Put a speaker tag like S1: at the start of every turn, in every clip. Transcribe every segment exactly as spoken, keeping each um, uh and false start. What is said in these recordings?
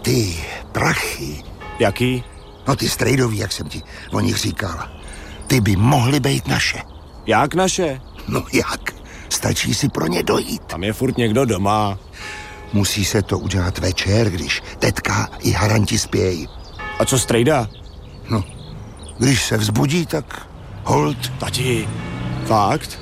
S1: ty prachy.
S2: Jaký?
S1: No ty strejdový, jak jsem ti o nich říkal. Ty by mohly být naše.
S2: Jak naše?
S1: No jak? Stačí si pro ně dojít.
S2: Tam je furt někdo doma.
S1: Musí se to udělat večer, když tetka i haranti spějí.
S2: A co strejda?
S1: No, když se vzbudí, tak hold.
S2: Tati, fakt?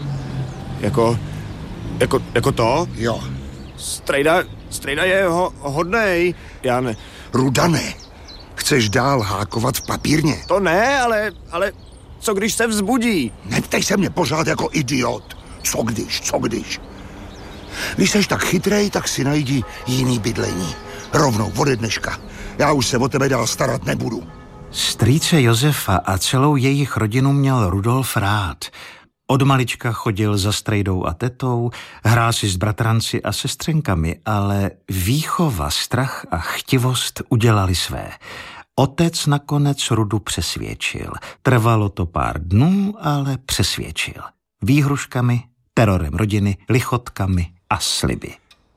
S2: Jako, jako, jako to?
S1: Jo.
S2: Strejda, strejda je ho, hodnej. Já ne.
S1: Rudane, chceš dál hákovat v papírně?
S2: To ne, ale, ale co když se vzbudí?
S1: Neptej se mě pořád jako idiot. Co když, co když? Když seš tak chytrej, tak si najdi jiný bydlení. Rovnou ode dneška. Já už se o tebe dál starat nebudu.
S3: Strýce Josefa a celou jejich rodinu měl Rudolf rád. Od malička chodil za strejdou a tetou, hrál si s bratranci a sestřenkami, ale výchova, strach a chtivost udělali své. Otec nakonec Rudu přesvědčil. Trvalo to pár dnů, ale přesvědčil. Výhruškami, terorem rodiny, lichotkami a sliby.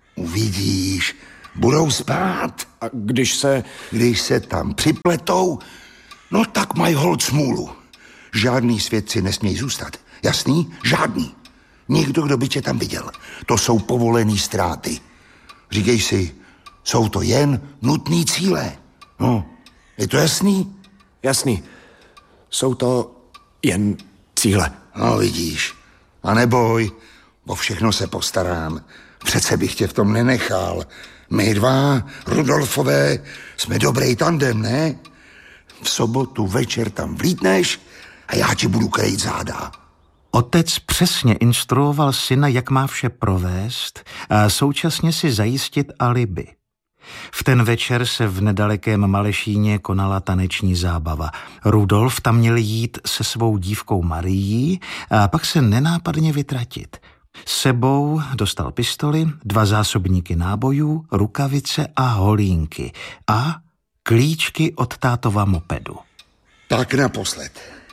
S1: Uvidíš, budou spát.
S2: A když se...
S1: Když se tam připletou, no tak mají holt smůlu. Žádný svědci nesmějí zůstat. Jasný? Žádný. Nikdo, kdo by tě tam viděl. To jsou povolený ztráty. Říkej si, jsou to jen nutný cíle. No, je to jasný?
S2: Jasný. Jsou to jen cíle.
S1: No, vidíš. A neboj, o všechno se postarám. Přece bych tě v tom nenechal. My dva, Rudolfové, jsme dobrý tandem, ne? V sobotu večer tam vlítneš a já ti budu krejt záda.
S3: Otec přesně instruoval syna, jak má vše provést a současně si zajistit alibi. V ten večer se v nedalekém Malešíně konala taneční zábava. Rudolf tam měl jít se svou dívkou Marií a pak se nenápadně vytratit. S sebou dostal pistoli, dva zásobníky nábojů, rukavice a holínky a klíčky od tátova mopedu.
S1: Tak naposled.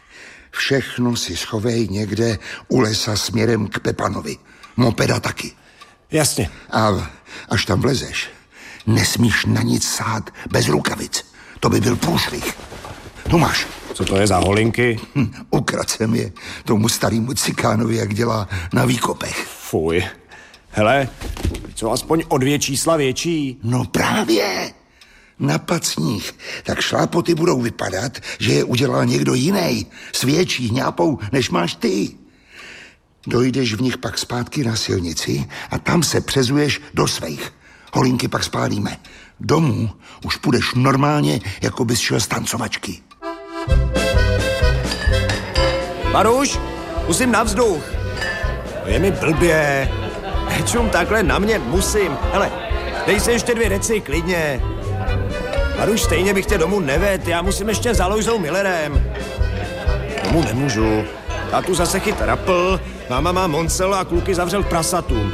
S1: Všechno si schovej někde u lesa směrem k Pepanovi. Mopeda taky.
S2: Jasně.
S1: A až tam vlezeš, nesmíš na nic sát bez rukavic. To by byl průšvih. Tu máš.
S2: Co to je za holinky?
S1: Hm, ukradl jsem je tomu starýmu cikánovi, jak dělá na výkopech.
S2: Fuj. Hele, co aspoň o dvě čísla větší?
S1: No právě. Na pacních. Tak šlápoty budou vypadat, že je udělal někdo jiný s větší hňápou, než máš ty. Dojdeš v nich pak zpátky na silnici a tam se přezuješ do svých. Holinky pak spálíme. Domů už půjdeš normálně, jako bys šel z tancovačky.
S2: Maruš, musím na vzduch. To je mi blbě. Nečum takhle na mě, musím. Hele, dej si ještě dvě deci, klidně. Maruš, stejně bych tě domů neved, já musím ještě za Lojzou Millerem. Domů nemůžu. Tátu zase chyt rapl, máma má Moncel a kluky zavřel k prasatům.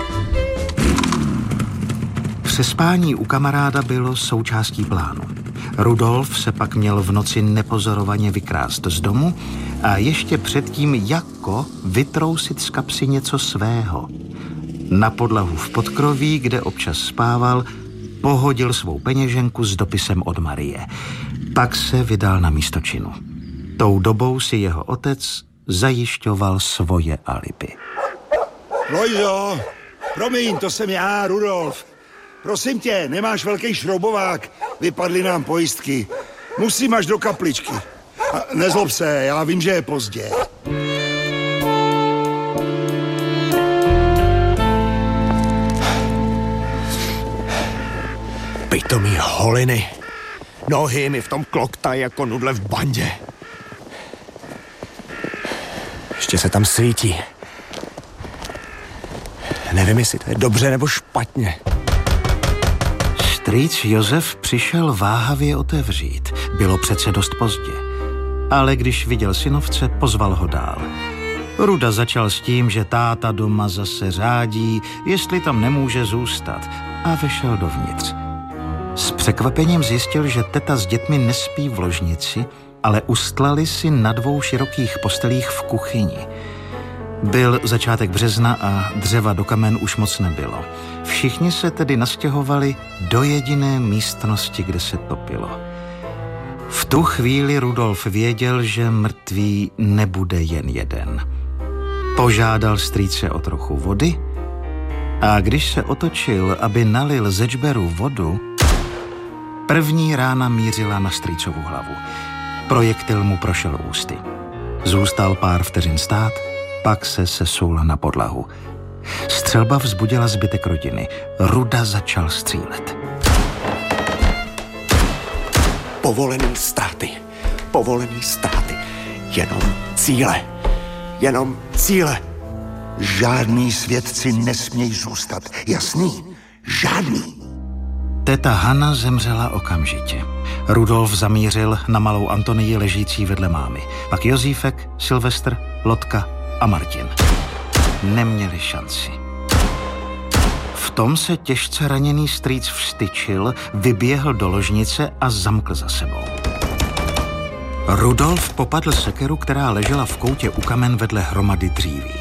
S3: Přespání u kamaráda bylo součástí plánu. Rudolf se pak měl v noci nepozorovaně vykrást z domu a ještě předtím jako vytrousit z kapsy něco svého. Na podlahu v podkroví, kde občas spával, pohodil svou peněženku s dopisem od Marie. Pak se vydal na místo činu. Tou dobou si jeho otec zajišťoval svoje alibi.
S1: Lojzo, promiň, to jsem já, Rudolf. Prosím tě, nemáš velký šroubovák, vypadly nám pojistky. Musím až do kapličky. A nezlob se, já vím, že je pozdě.
S2: Pitomý holiny. Nohy mi v tom kloktají jako nudle v bandě. Ještě se tam svítí. Nevím, jestli to je dobře nebo špatně.
S3: Strýc Josef přišel váhavě otevřít. Bylo přece dost pozdě. Ale když viděl synovce, pozval ho dál. Ruda začal s tím, že táta doma zase řádí, jestli tam nemůže zůstat, a vešel dovnitř. S překvapením zjistil, že teta s dětmi nespí v ložnici, ale ustlali si na dvou širokých postelích v kuchyni. Byl začátek března a dřeva do kamen už moc nebylo. Všichni se tedy nastěhovali do jediné místnosti, kde se topilo. V tu chvíli Rudolf věděl, že mrtvý nebude jen jeden. Požádal strýce o trochu vody a když se otočil, aby nalil ze džberu vodu, první rána mířila na strýcovu hlavu. Projektil mu prošel ústy. Zůstal pár vteřin stát, pak se sesul na podlahu. Střelba vzbudila zbytek rodiny. Ruda začal střílet.
S2: Povolený ztráty. Povolený ztráty. Jenom cíle. Jenom cíle.
S1: Žádný svědci nesmějí zůstat. Jasný? Žádný.
S3: Teta Hana zemřela okamžitě. Rudolf zamířil na malou Antonii ležící vedle mámy. Pak Josífek, Silvestr, Lotka a Martin. Neměli šanci. V tom se těžce raněný strýc vstyčil, vyběhl do ložnice a zamkl za sebou. Rudolf popadl sekeru, která ležela v koutě u kamen vedle hromady dříví.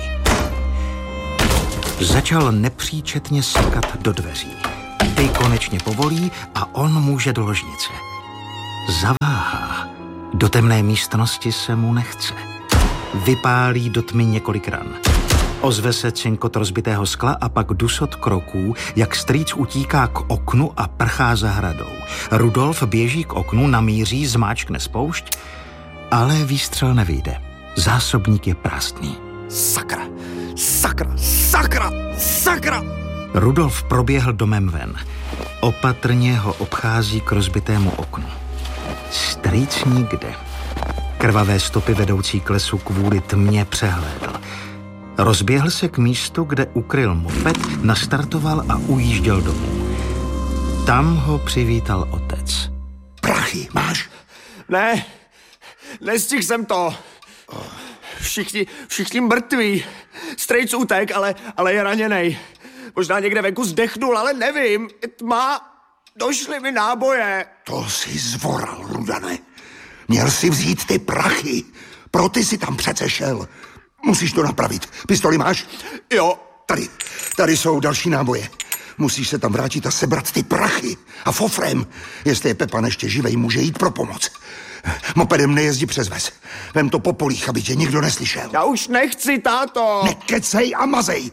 S3: Začal nepříčetně sekat do dveří. Ty konečně povolí a on může do ložnice. Zaváhá. Do temné místnosti se mu nechce. Vypálí do tmy několik ran. Ozve se cinkot rozbitého skla a pak dusot kroků, jak strýc utíká k oknu a prchá zahradou. Rudolf běží k oknu, namíří, zmáčkne spoušť, ale výstřel nevyjde. Zásobník je prázdný.
S2: Sakra, sakra, sakra, sakra!
S3: Rudolf proběhl domem ven. Opatrně ho obchází k rozbitému oknu. Strýc nikde. Krvavé stopy vedoucí k lesu kvůli tmě přehlédl. Rozběhl se k místu, kde ukryl moped, nastartoval a ujížděl domů. Tam ho přivítal otec.
S1: Prachy máš?
S2: Ne, nestihl jsem to. Všichni, všichni mrtví. Strejc utek, ale, ale je raněnej. Možná někde venku zdechnul, ale nevím. Tma, došly mi náboje.
S1: To jsi zvoral, Rudane. Měl si vzít ty prachy. Pro ty si tam přece šel. Musíš to napravit. Pistoli máš?
S2: Jo.
S1: Tady, tady jsou další náboje. Musíš se tam vrátit a sebrat ty prachy. A fofrem, jestli je Pepan ještě živej, může jít pro pomoc. Mopedem nejezdí přes ves. Vem to po polích, aby tě nikdo neslyšel.
S2: Já už nechci, táto.
S1: Nekecej a mazej.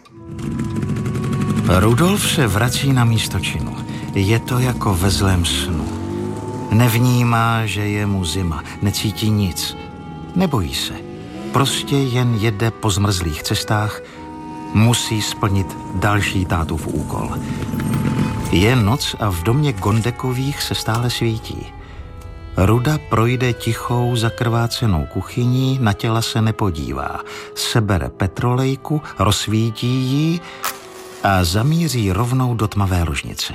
S3: Rudolf se vrací na místo činu. Je to jako ve zlém snu. Nevnímá, že je mu zima. Necítí nic. Nebojí se. Prostě jen jede po zmrzlých cestách. Musí splnit další tátův úkol. Je noc a v domě Gondekových se stále svítí. Ruda projde tichou zakrvácenou kuchyní, na těla se nepodívá. Sebere petrolejku, rozsvítí ji a zamíří rovnou do tmavé ložnice.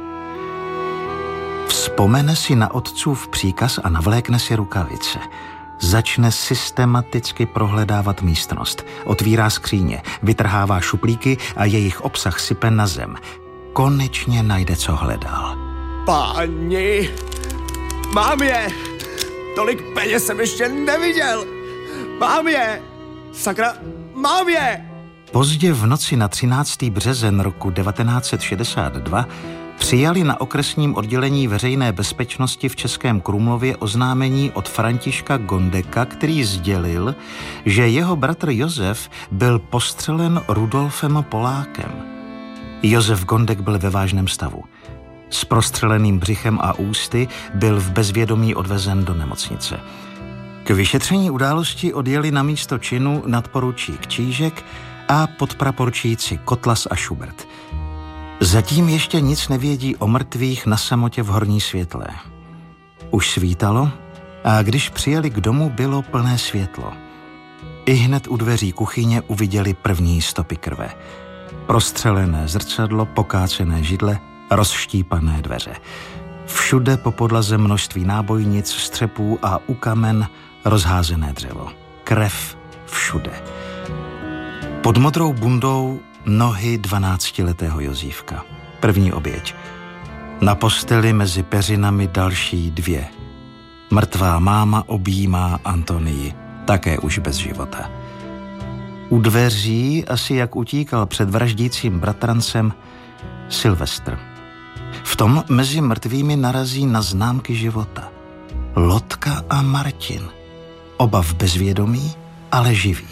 S3: Vzpomene si na otcův příkaz a navlékne si rukavice. Začne systematicky prohledávat místnost. Otvírá skříně, vytrhává šuplíky a jejich obsah sype na zem. Konečně najde, co hledal.
S2: Páni, mám je! Tolik peněz jsem ještě neviděl! Mám je! Sakra, mám je!
S3: Pozdě v noci na třináctý březen roku devatenáct set šedesát dva přijali na okresním oddělení veřejné bezpečnosti v Českém Krumlově oznámení od Františka Gondeka, který sdělil, že jeho bratr Josef byl postřelen Rudolfem Polákem. Josef Gondek byl ve vážném stavu. S prostřeleným břichem a ústy byl v bezvědomí odvezen do nemocnice. K vyšetření události odjeli na místo činu nadporučík Čížek a podpraporčíci Kotlas a Schubert. Zatím ještě nic nevědí o mrtvých na samotě v Horní Světlé. Už svítalo a když přijeli k domu, bylo plné světlo. Ihned u dveří kuchyně uviděli první stopy krve. Prostřelené zrcadlo, pokácené židle, rozštípané dveře. Všude po podlaze množství nábojnic, střepů a u kamen rozházené dřevo. Krev všude. Pod modrou bundou nohy dvanáctiletého Josífka. První oběť. Na posteli mezi peřinami další dvě. Mrtvá máma objímá Antonii, také už bez života. U dveří, asi jak utíkal před vraždícím bratrancem, Silvestr. V tom mezi mrtvými narazí na známky života. Lotka a Martin. Oba v bezvědomí, ale živí.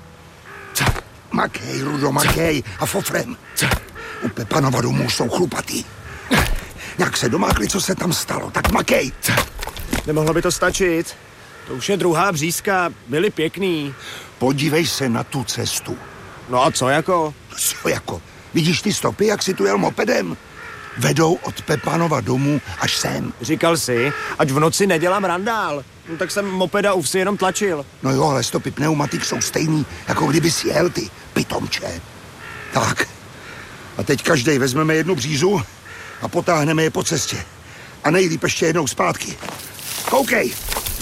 S1: Makej, Rudo, makej a fofrem. U Pepanova domů jsou chlupatý. Jak se domákli, co se tam stalo, tak makej.
S2: Nemohlo by to stačit. To už je druhá břízka, byli pěkný.
S1: Podívej se na tu cestu.
S2: No a co jako?
S1: Co jako? Vidíš ty stopy, jak si tu jel mopedem? Vedou od Pepanova domu až sem.
S2: Říkal si, ať v noci nedělám randál. No, tak jsem mopeda u vsi jenom tlačil.
S1: No jo, ale stopy pneumatik jsou stejný, jako kdyby si jel ty, pitomče. Tak. A teď každej vezmeme jednu břízu a potáhneme je po cestě. A nejlíp ještě jednou zpátky. Koukej.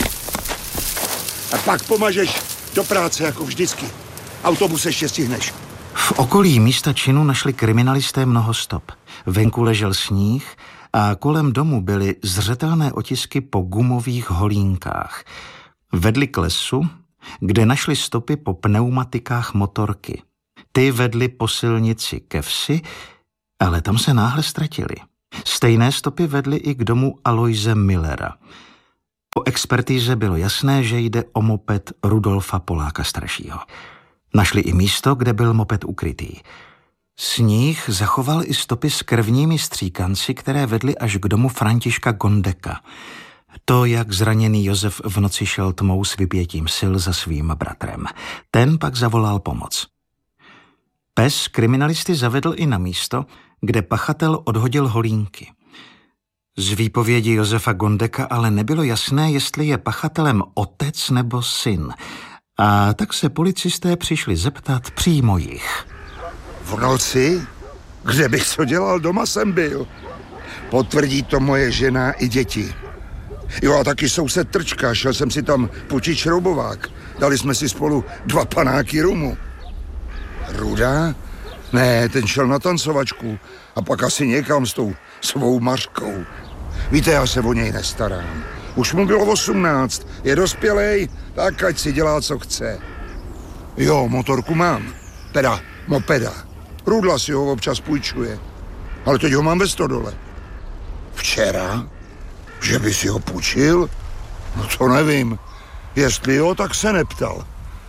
S1: A pak pomažeš do práce, jako vždycky. Autobus ještě stihneš.
S3: V okolí místa činu našli kriminalisté mnoho stop. Venku ležel sníh a kolem domu byly zřetelné otisky po gumových holínkách. Vedli k lesu, kde našli stopy po pneumatikách motorky. Ty vedly po silnici ke vsi, ale tam se náhle ztratili. Stejné stopy vedly i k domu Aloise Millera. Po expertíze bylo jasné, že jde o moped Rudolfa Poláka staršího. Našli i místo, kde byl moped ukrytý. Sníh zachoval i stopy s krvními stříkanci, které vedly až k domu Františka Gondeka. To, jak zraněný Josef v noci šel tmou s vypětím sil za svým bratrem. Ten pak zavolal pomoc. Pes kriminalisty zavedl i na místo, kde pachatel odhodil holínky. Z výpovědi Josefa Gondeka ale nebylo jasné, jestli je pachatelem otec nebo syn. A tak se policisté přišli zeptat přímo jich.
S1: V noci? Kde bych co dělal? Doma jsem byl. Potvrdí to moje žena i děti. Jo, a taky soused Trčka, šel jsem si tam půjčit šroubovák. Dali jsme si spolu dva panáky rumu. Ruda? Ne, ten šel na tancovačku a pak asi někam s tou svou Mařkou. Víte, já se o něj nestarám. Už mu bylo osmnáct, je dospělej, tak ať si dělá, co chce. Jo, motorku mám, teda mopeda. Rudla si ho občas půjčuje, ale teď ho mám ve stodole. Včera? Že by si ho půjčil? No to nevím. Jestli jo, tak se neptal.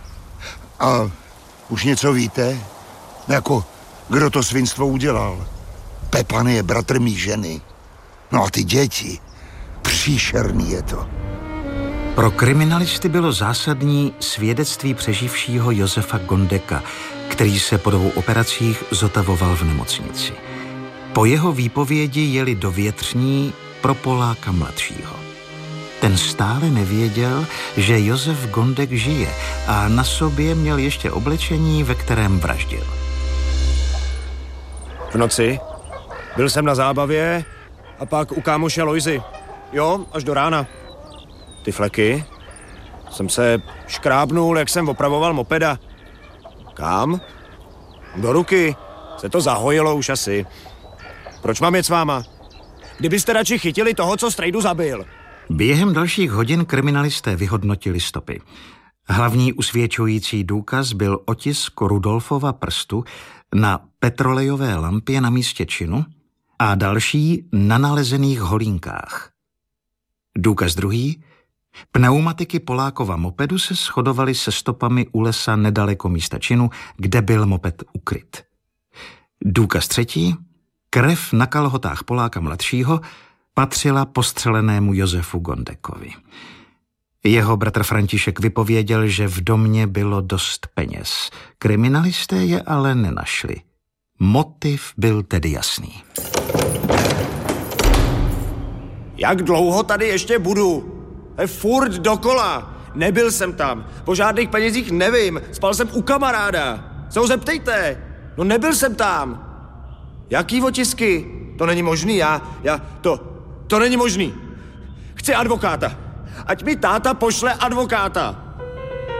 S1: A už něco víte? Jako, kdo to svinstvo udělal? Pepan je bratr mý ženy. No a ty děti, příšerný je to.
S3: Pro kriminalisty bylo zásadní svědectví přeživšího Josefa Gondeka, který se po dvou operacích zotavoval v nemocnici. Po jeho výpovědi jeli do Větřní pro Poláka mladšího. Ten stále nevěděl, že Josef Gondek žije a na sobě měl ještě oblečení, ve kterém vraždil.
S2: V noci byl jsem na zábavě a pak u kámoše Lojzy. Jo, až do rána. Ty fleky? Jsem se škrábnul, jak jsem opravoval mopeda. Kam? Do ruky. Se to zahojilo už asi. Proč mám jet s váma? Kdybyste radši chytili toho, co strejdu zabil.
S3: Během dalších hodin kriminalisté vyhodnotili stopy. Hlavní usvědčující důkaz byl otisk Rudolfova prstu na petrolejové lampě na místě činu a další na nalezených holínkách. Důkaz druhý. Pneumatiky Polákova mopedu se shodovaly se stopami u lesa nedaleko místa činu, kde byl moped ukryt. Důkaz třetí. Krev na kalhotách Poláka mladšího patřila postřelenému Josefu Gondekovi. Jeho bratr František vypověděl, že v domě bylo dost peněz. Kriminalisté je ale nenašli. Motiv byl tedy jasný.
S2: Jak dlouho tady ještě budu? Je furt dokola. Nebyl jsem tam. Po žádných penězích nevím. Spal jsem u kamaráda. Se ho zeptejte. No nebyl jsem tam. Jaký otisky? To není možný, já, já, to, to není možný. Chci advokáta. Ať mi táta pošle advokáta.